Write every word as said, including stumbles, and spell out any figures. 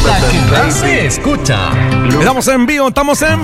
La que más se escucha. Estamos en vivo, estamos en